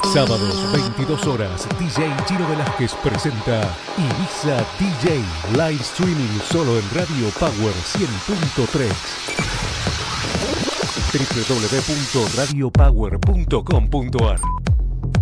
Sábados, 22 horas, DJ Gino Velázquez presenta Ibiza DJ, live streaming solo en Radio Power 100.3. www.radiopower.com.ar